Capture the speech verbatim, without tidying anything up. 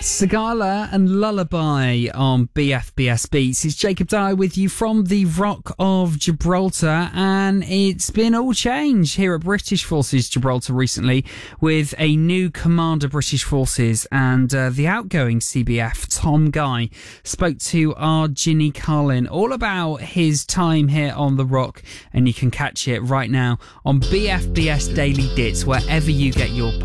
Sagala and Lullaby on B F B S Beats. It's Jacob Dyer with you from the Rock of Gibraltar, and it's been all change here at British Forces Gibraltar recently with a new Commander British Forces, and uh, the outgoing C B F, Tom Guy, spoke to our Ginny Carlin all about his time here on the Rock, and you can catch it right now on B F B S Daily Dits wherever you get your